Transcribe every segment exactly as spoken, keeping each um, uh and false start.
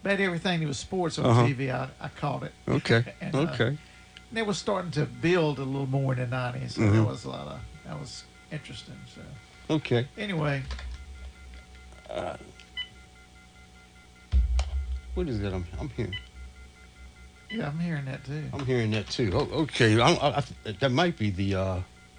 about everything that was sports on Uh-huh. T V. I, I caught it. Okay. and, uh, Okay. They were starting to build a little more in the nineties, so Mhm. there was a lot of that was interesting. So Okay. anyway, What is that? I'm I'm hearing. yeah, I'm hearing that too. I'm hearing that too. Oh, okay. I, I, I, that might be the. Uh,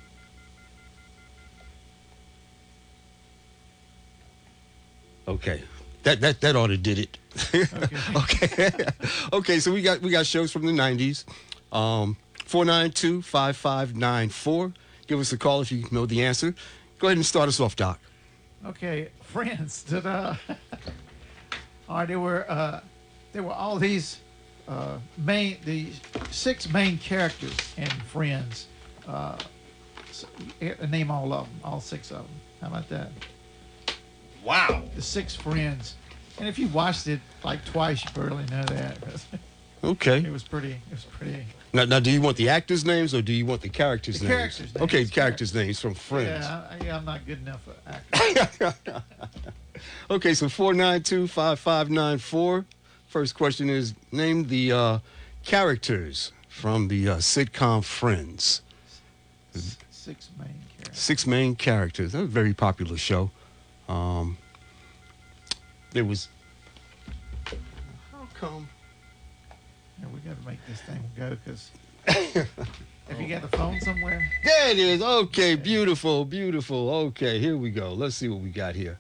okay. That that that ought to did it. Okay. Okay. Okay. So we got we got shows from the nineties. Um, four nine two five five nine four. Give us a call if you know the answer. Go ahead and start us off, Doc. Okay, Friends. Did uh, all right, there were uh, there were all these uh, main the six main characters in Friends. Uh, so, yeah, name all of them, all six of them. How about that? Wow. The six friends. And if you watched it like twice, you probably know that. Okay. It was pretty. It was pretty. Now, now, do you want the actors' names or do you want the characters' The names? characters' names. Okay, characters' names from Friends. Yeah, I, yeah, I'm not good enough for actors. Okay, so four nine two five five nine four. First question is, name the uh, characters from the uh, sitcom Friends. Six main characters. Six main characters. That was a very popular show. Um, there was. How come? Yeah, we got to make this thing go because. Have you got the phone somewhere? There it is. Okay, beautiful, beautiful. Okay, here we go. Let's see what we got here.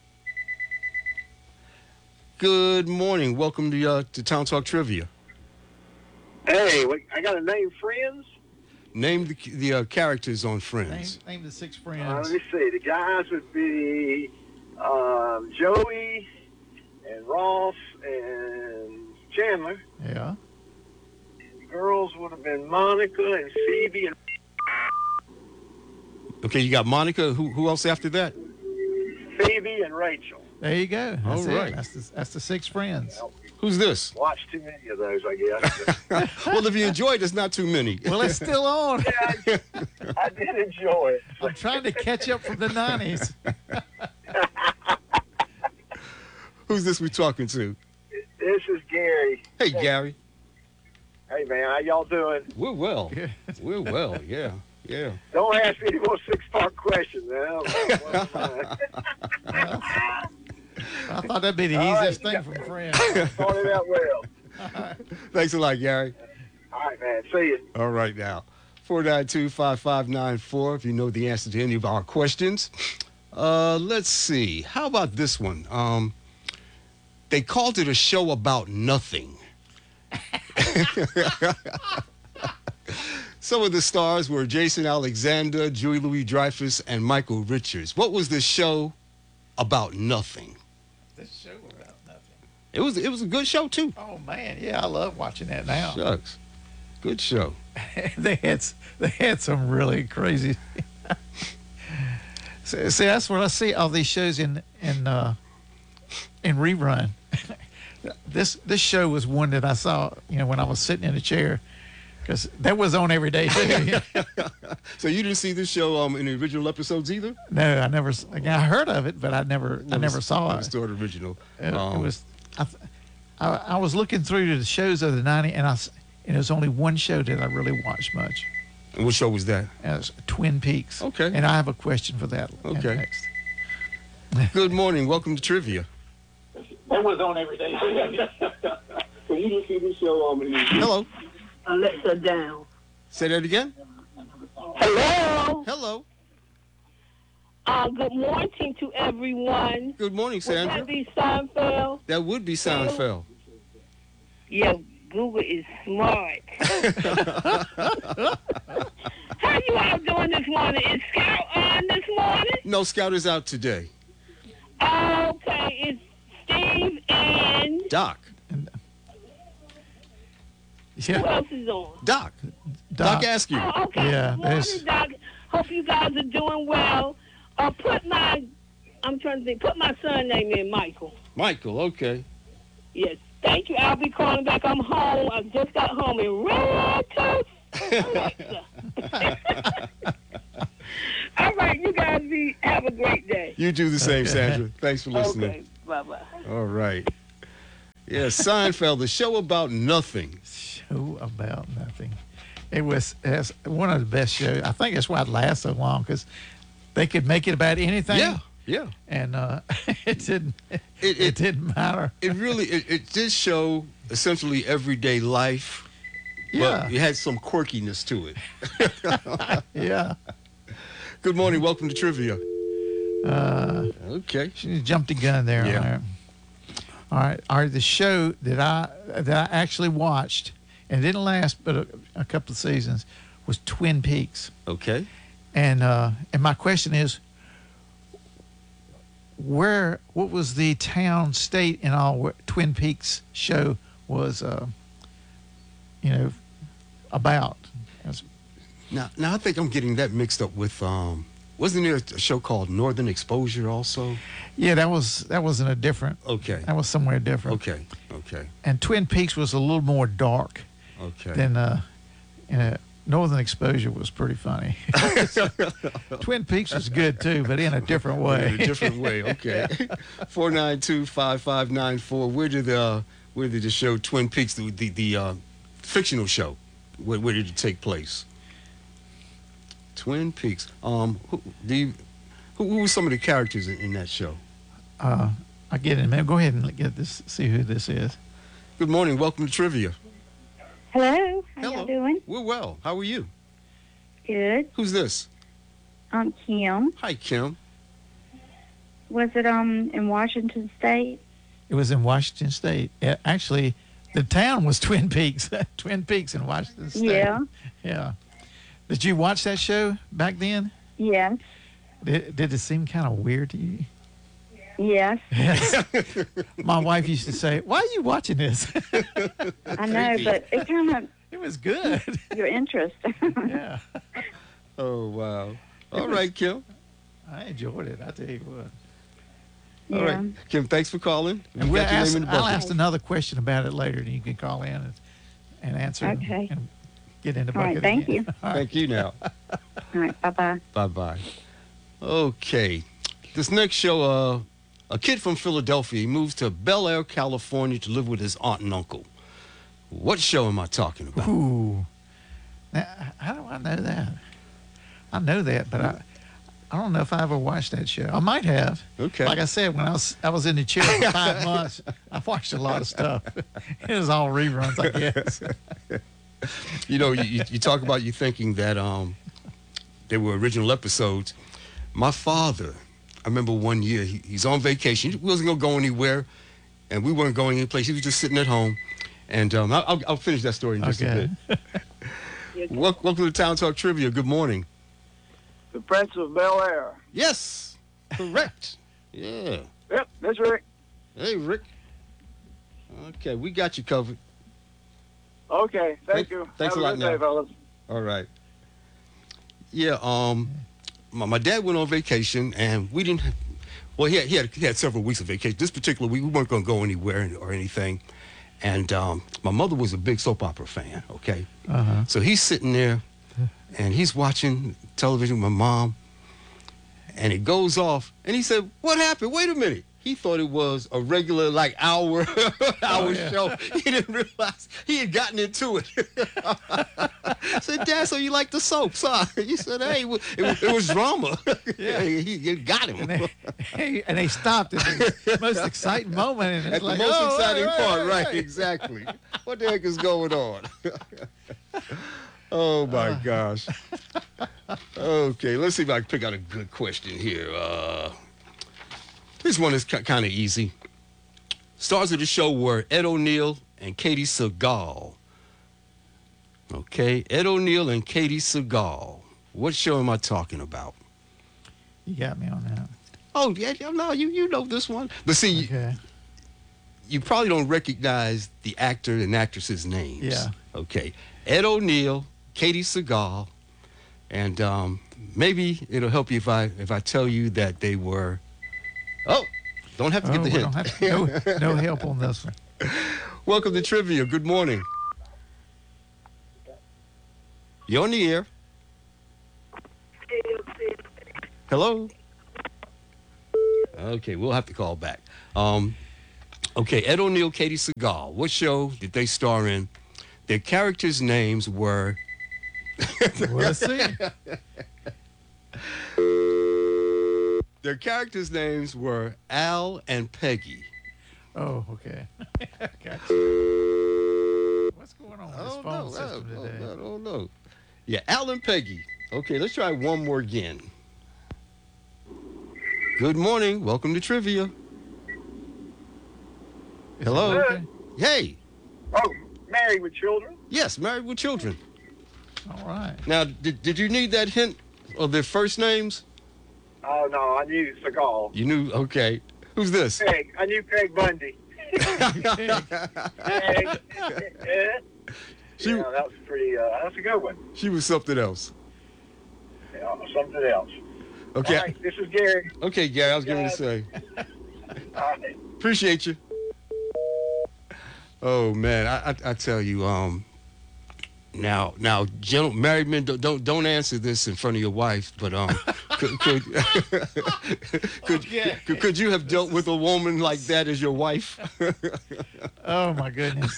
Good morning. Welcome to uh, to Town Talk Trivia. Hey, what, I got to name friends. Name the the uh, characters on Name, Friends. name the six Uh, friends. let me see. The guys would be um, Joey and Ross and Chandler. Yeah. The girls would have been Monica and Phoebe and Okay, you got Monica. Who who else after that? Phoebe and Rachel. There you go. That's All it. right. That's the, that's the six friends. Who's this? Watched too many of those, I guess. Well, if you enjoyed, it's not too many. Well, it's still on. Yeah, I, I did enjoy it. I'm trying to catch up from the nineties. Who's this we talking to? This is Gary. Hey, Gary. Hey, man, how y'all doing? We're well. We're well. Yeah. Yeah. Don't ask me any more six-part questions, man. I thought that'd be the All easiest right. thing from Friends. Started out well. Thanks a lot, Gary. All right, man. See you. All right now. four nine two five five nine four if you know the answer to any of our questions. Uh, let's see. How about this one? Um, they called it a show about nothing. Some of the stars were Jason Alexander, Julie Louis-Dreyfus, and Michael Richards. What was the show about nothing? This show about nothing. It was it was a good show too. Oh man, yeah, I love watching that now. Shucks. Good show. they had s- they had some really crazy. see, see, that's what I see all these shows in in uh, in rerun. this this show was one that I saw, you know, when I was sitting in a chair, because that was on every day too. So you didn't see this show um, in the original episodes either? No, I never. s- I heard of it, but I never I never saw It it. was still the original. It, Um, it was. I, th- I, I was looking through the shows of the nineties, and I s- and there's only one show that I really watched much. And what show was that? And it's Twin Peaks. Okay. And I have a question for that. Okay. Next. Good morning. Welcome to Trivia. That was on every day. So you didn't see this show on me. Hello. Alexa down. Say that again. Hello. Hello. Uh, good morning to everyone. Good morning, Would that Sandra. be Seinfeld? That would be Seinfeld. Yeah, Google is smart. How you all doing this morning? Is Scout on this morning? No, Scout is out today. Okay, it's Steve and Doc. who Yeah. else is on? Doc. Doc Askew. Oh, okay. Yeah, Good morning, there's- Doc. Hope you guys are doing well. Uh, put my, I'm trying to think, put my son name in, Michael. Michael, okay. Yes, thank you. I'll be calling back. I'm home. I just got home in Red Alexa. All right, you guys be have a great day. You do the same, Okay. Sandra. Thanks for listening. Okay, bye bye. All right. Yeah, Seinfeld, the show about nothing. Show about nothing. It was it's one of the best shows. I think that's why it lasts so long, because they could make it about anything. Yeah, yeah. And uh, it didn't. It, It- it, it- didn't matter. It really, it, it did show essentially everyday life, Yeah. but it had some quirkiness to it. Yeah. Good morning, welcome to Trivia. Uh, Okay. she jumped the gun there. Yeah. On her. All right. All right. The show that I that I actually watched, and it didn't last but a, a couple of seasons, was Twin Peaks. Okay. And uh, and my question is, where what was the town, state, and all where Twin Peaks show was, uh, you know, about? That's- Now, now I think I'm getting that mixed up with, um, wasn't there a show called Northern Exposure also? yeah, that was that wasn't a different. Okay. That was somewhere different. Okay. Okay. And Twin Peaks was a little more dark Okay. than uh, you know, Northern Exposure was pretty funny. Twin Peaks was good too, but in a different way. In a different way. Okay. Four nine two five five nine four. Where did uh where did the show Twin Peaks, the the, the uh, fictional show, where, where did it take place? Twin Peaks. Um, who, do you, who, who were some of the characters in, in that show? Uh, I get it, man. Go ahead and get this. See who this is. Good morning. Welcome to Trivia. Hello, how Hello. y'all doing? We're well. How are you? Good. Who's this? I'm Kim. Hi, Kim. Was it um in Washington State? It was in Washington State. Uh, Actually, the town was Twin Peaks. Twin Peaks in Washington State. Yeah. Yeah. Did you watch that show back then? Yes. Did, did it seem kind of weird to you? Yes. Yes. My wife used to say, "Why are you watching this?" I know, but it kind of It was good. your interest. Yeah. Oh wow. It All was- right, Kim. I enjoyed it. I tell you what. yeah. All right, Kim. Thanks for calling. And You we'll got your ask, name in the I'll bucket. ask another question about it later, and you can call in and, and answer and- Okay. and get in the All right, bucket thank again. you. All right. Thank you. Now. All right. Bye bye. Bye bye. Okay. This next show, uh, a kid from Philadelphia, he moves to Bel Air, California to live with his aunt and uncle. What show am I talking about? Ooh. Now, how do I know that? I know that, but I, I don't know if I ever watched that show. I might have. Okay. Like I said, when I was I was in the chair for five months, I watched a lot of stuff. It was all reruns, I guess. You know, you, you you talk about you thinking that um, they were original episodes. My father, I remember one year, he, he's on vacation. He wasn't going to go anywhere, and we weren't going any place. He was just sitting at home. And um, I'll, I'll- I'll finish that story in just Okay. a bit. Wel- Welcome to Town Talk Trivia. Good morning. The Prince of Bel Air. Yes, correct. Yeah. Yep, that's Rick. Hey, Rick. Okay, we got you covered. Okay, thank Thank- you. thanks Have a lot good day, now. fellas. All right. Yeah, um, my, my dad went on vacation, and we didn't. Well, he had, he had he had several weeks of vacation. This particular week, we weren't going to go anywhere or anything. And um, my mother was a big soap opera fan. Okay, Uh-huh. so he's sitting there, and he's watching television with my mom, and it goes off, and he said, "What happened? Wait a minute." He thought it was a regular, like, hour hour yeah. show. He didn't realize he had gotten into it. I said, "Dad, so you like the soaps, huh?" He said, "Hey, it was, it was, it was drama." Yeah. he, he got him. And they, and they stopped at the most exciting moment. And it's At the like, most oh, exciting right, part, right, right, right. exactly. What the heck is going on? Oh, my gosh. Okay, let's see if I can pick out a good question here. Uh, this one is kind of easy. Stars of the show were Ed O'Neill and Katie Seagal. Okay, Ed O'Neill and Katie Seagal. What show am I talking about? You got me on that. Oh, yeah, yeah, no, you, you know this one. But see, you, Okay. you probably don't recognize the actor and actress's names. Yeah. Okay. Ed O'Neill, Katie Seagal, and um, maybe it'll help you if I if I tell you that they were. Oh, don't have to Oh, get the we hint. don't have, no, no help on this one. Welcome to Trivia. Good morning. You're on the air. Hello. Okay, we'll have to call back. Um, Okay, Ed O'Neill, Katie Seagal. What show did they star in? Their characters' names were. Let's see. Their characters' names were Al and Peggy. Oh, okay. Gotcha. What's going on with I this don't phone know. I system don't, today? I don't know. Yeah, Al and Peggy. Okay, let's try one more again. Good morning. Welcome to Trivia. Is it Hello? working? Hey. Oh, married with children? Yes, married with children. All right. Now, did, did you need that hint of their first names? Oh, no, I knew Seagal. You knew? Okay. Who's this? Peg. I knew Peg Bundy. Peg. She- yeah, that was pretty, uh, that's a good one. She was something else. Yeah, something else. Okay. All right, this is Gary. Okay, Gary, I was going to say. Uh, Appreciate you. Oh man, I, I I tell you, um, now now, gentle, married men don't, don't don't answer this in front of your wife, but um, could could, could, Okay. could could you have dealt with a woman like that as your wife? Oh my goodness.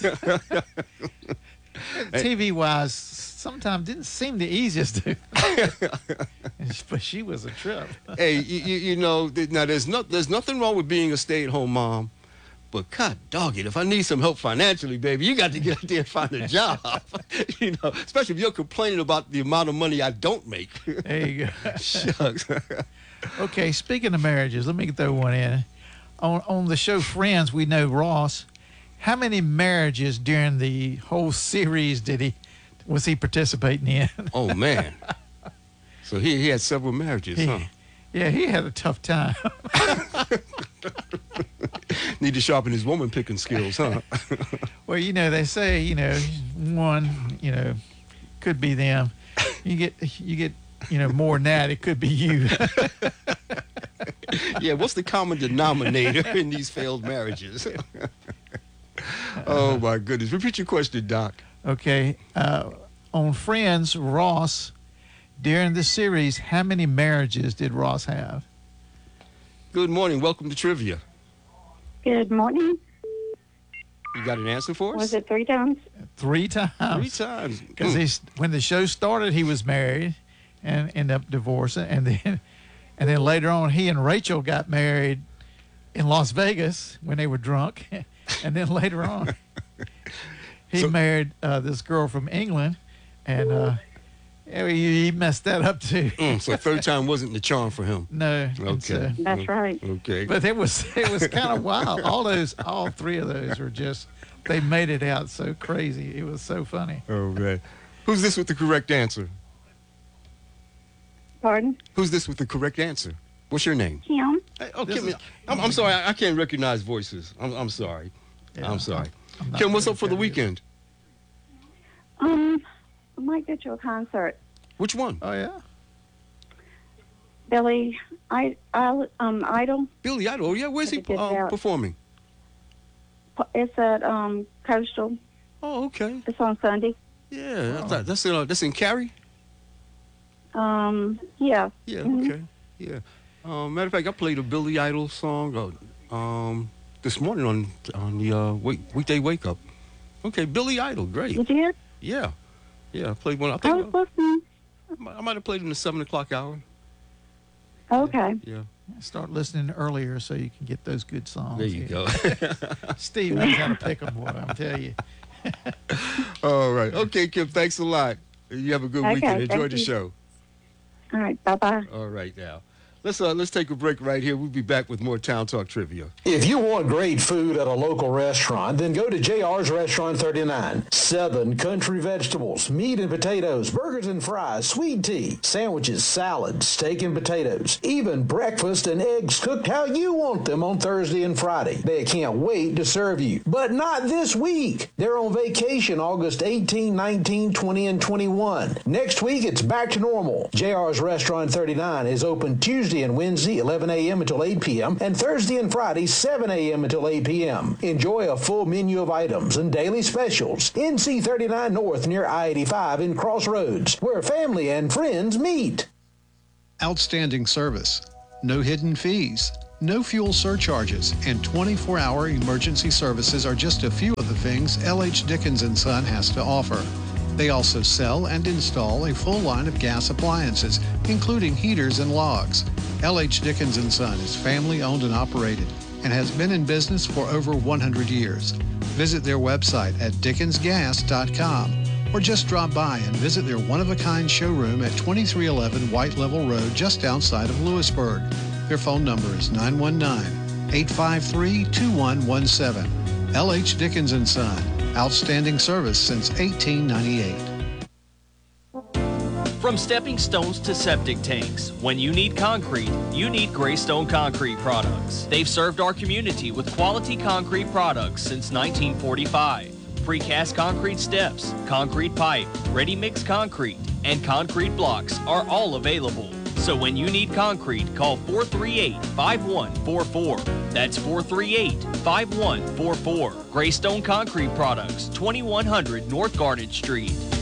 T V wise, sometimes didn't seem the easiest to. But she was a trip. Hey, you, you, you know, th- now there's no there's nothing wrong with being a stay-at-home mom. But God dog it, if I need some help financially, baby, you got to get out there and find a job. You know, especially if you're complaining about the amount of money I don't make. There you go. Shucks. Okay, speaking of marriages, let me throw one in. On on the show Friends, we know Ross. How many marriages during the whole series did he was he participating in? Oh man. So he he had several marriages, He- huh? Yeah, he had a tough time. Need to sharpen his woman picking skills, huh? Well, you know, they say, you know, one, you know, could be them. You get you get, you know, more than that, it could be you. Yeah, what's the common denominator in these failed marriages? Oh my goodness. Repeat your question, Doc. Okay. Uh, on Friends, Ross, during the series, how many marriages did Ross have? Good morning. Welcome to Trivia. Good morning. You got an answer for us? Was it three times? Three times. Three times. Because Mm. he's when the show started, he was married and ended up divorcing, and then and then later on, he and Rachel got married in Las Vegas when they were drunk, and then later on, he So- married uh, this girl from England, and uh, yeah, he, he messed that up too. Mm, so third time wasn't the charm for him. No, and Okay. so- That's right. Okay. but it was it was kind of wild. All those, all three of those were just they made it out so crazy. It was so funny. Oh man. Who's this with the correct answer? Pardon? Who's this with the correct answer? What's your name? Kim? Hey, oh, This Kim, is- I'm, I'm sorry. I, I can't recognize voices. I'm, I'm sorry. Yeah, I'm sorry. I'm not Kim, what's good up for at the that either. weekend? Um, I might get you a concert. Which one? Oh yeah. Billy, I, I, um, Idol. Billy Idol. Oh, yeah. Where's he Let me get um, out. performing? It's at um Coastal. Oh, okay. It's on Sunday. Yeah. Oh. That, that's in uh, that's in Cary. Um, yeah. Yeah. Mhm. Okay. Yeah. Um, matter of fact, I played a Billy Idol song uh, um, this morning on on the uh, week, weekday wake up. Okay, Billy Idol. Great. You did? Yeah. Yeah. I played one. I I think was listening. I might, I might have played in the seven o'clock hour. Okay. Yeah. Start listening earlier so you can get those good songs. There you Yeah. go. Steve knows how to pick them, boy. I'm telling you. All right. Okay, Kim. Thanks a lot. You have a good Okay, weekend. Enjoy thank the you. show. All right. Bye bye. All right now. Let's uh, let's take a break right here. We'll be back with more Town Talk Trivia. If you want great food at a local restaurant, then go to J R's Restaurant thirty-nine. Seven country vegetables, meat and potatoes, burgers and fries, sweet tea, sandwiches, salads, steak and potatoes, even breakfast and eggs cooked how you want them on Thursday and Friday. They can't wait to serve you. But not this week. They're on vacation August eighteenth, nineteenth, twentieth, and twenty-first. Next week, it's back to normal. J R's Restaurant thirty-nine is open Tuesday and Wednesday, eleven a.m. until eight p.m., and Thursday and Friday, seven a.m. until eight p.m. Enjoy a full menu of items and daily specials. N C thirty-nine North near I eighty-five in Crossroads, where family and friends meet. Outstanding service, no hidden fees, No fuel surcharges and twenty-four hour emergency services are just a few of the things L H. Dickens and Son has to offer. They also sell and install a full line of gas appliances, including heaters and logs. L H. Dickens and Son is family owned and operated and has been in business for over one hundred years. Visit their website at dickens gas dot com or just drop by and visit their one-of-a-kind showroom at twenty-three eleven White Level Road just outside of Lewisburg. Their phone number is nine one nine, eight five three, two one one seven. L H. Dickens and Son. Outstanding service since eighteen ninety-eight. From stepping stones to septic tanks, when you need concrete, you need Greystone Concrete Products. They've served our community with quality concrete products since nineteen forty-five. Precast concrete steps, concrete pipe, ready-mix concrete, and concrete blocks are all available. So when you need concrete, call four three eight, five one four four. That's four three eight, five one four four. Greystone Concrete Products, twenty-one hundred North Garnet Street.